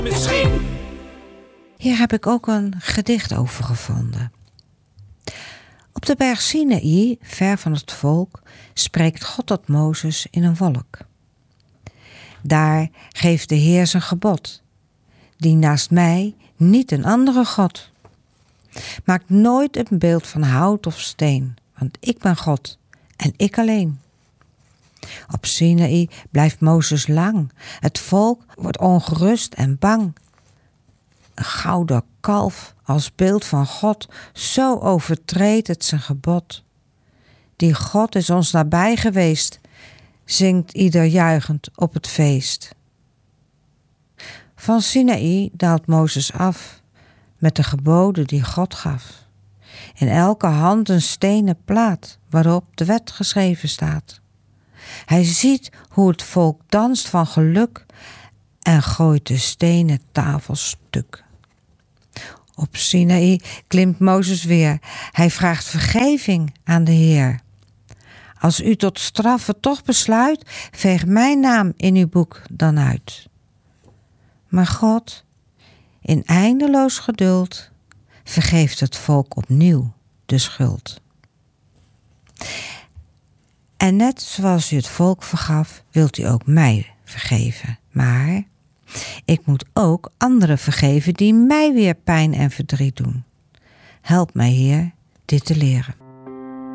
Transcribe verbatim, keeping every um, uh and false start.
Misschien. Hier heb ik ook een gedicht over gevonden. Op de berg Sinaï, ver van het volk, spreekt God tot Mozes in een wolk. Daar geeft de Heer zijn gebod: dien naast mij niet een andere God. Maak nooit een beeld van hout of steen, want ik ben God en ik alleen. Op Sinaï blijft Mozes lang. Het volk wordt ongerust en bang. Een gouden kalf als beeld van God, zo overtreedt het zijn gebod. Die God is ons nabij geweest, zingt ieder juichend op het feest. Van Sinaï daalt Mozes af met de geboden die God gaf. In elke hand een stenen plaat waarop de wet geschreven staat. Hij ziet hoe het volk danst van geluk en gooit de stenen tafel stuk. Op Sinaï klimt Mozes weer. Hij vraagt vergeving aan de Heer. Als u tot straffen toch besluit, veeg mijn naam in uw boek dan uit. Maar God, in eindeloos geduld, vergeeft het volk opnieuw de schuld. En net zoals u het volk vergaf, wilt u ook mij vergeven. Maar ik moet ook anderen vergeven die mij weer pijn en verdriet doen. Help mij, Heer, dit te leren.